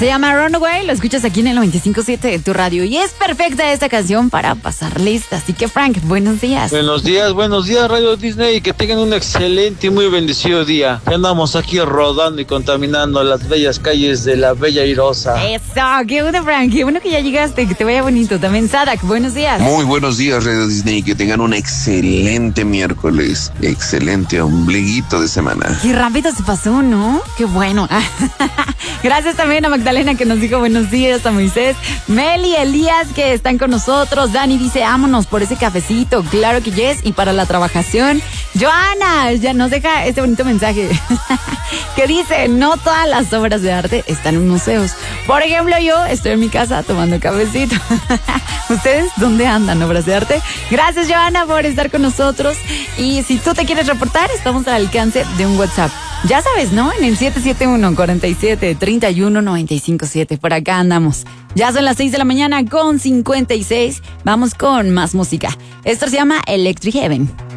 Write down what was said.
Se llama Runaway, lo escuchas aquí en el 95.7 de tu radio y es perfecta esta canción para pasar lista. Así que Frank, buenos días. Buenos días Radio Disney, que tengan un excelente y muy bendecido día. Ya andamos aquí rodando y contaminando las bellas calles de la Bella Airosa. Eso, qué bueno Frank, qué bueno que ya llegaste, que te vaya bonito. También Sadak, buenos días. Muy buenos días Radio Disney, que tengan un excelente miércoles, excelente ombliguito de semana. Qué rápido se pasó, ¿no? Qué bueno. Gracias también a Magdalena que nos dijo buenos días, a Moisés, Meli, Elías que están con nosotros, Dani dice vámonos por ese cafecito, claro que yes, y para la trabajación, Joana ya nos deja este bonito mensaje que dice, no todas las obras de arte están en museos, por ejemplo yo estoy en mi casa tomando cafecito. ¿Ustedes dónde andan, obras de arte? Gracias Joana por estar con nosotros y si tú te quieres reportar, estamos al alcance de un WhatsApp. Ya sabes, ¿no? En el 771-47-31-957. Por acá andamos. Ya son las 6 de la mañana con 56. Vamos con más música. Esto se llama Electric Heaven.